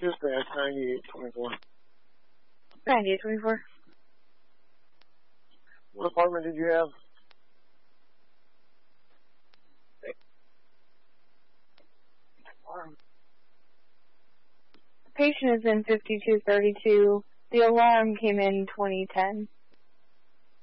Dispatch 9824. 9824. What apartment did you have? The patient is in 5232. The alarm came in 2010.